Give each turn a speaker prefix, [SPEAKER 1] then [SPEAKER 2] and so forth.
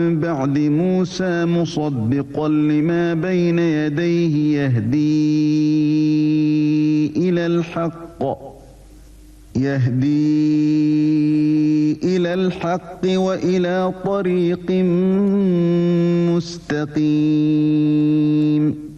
[SPEAKER 1] بعد موسى مصدقا لما بين يديه يهدي إلى الحق وإلى طريق مستقيم.